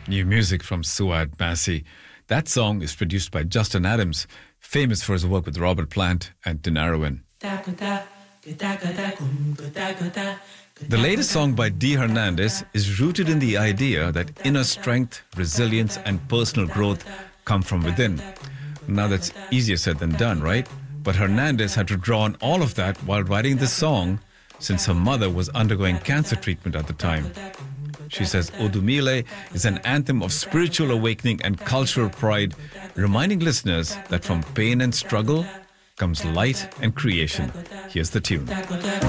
New music from Suad Massey. That song is produced by Justin Adams, famous for his work with Robert Plant and Dinarowin. The latest song by Dee Hernandez is rooted in the idea that inner strength, resilience, and personal growth come from within. Now that's easier said than done, right? But Hernandez had to draw on all of that while writing this song since her mother was undergoing cancer treatment at the time. She says Odumile is an anthem of spiritual awakening and cultural pride, reminding listeners that from pain and struggle comes light and creation. Here's the tune.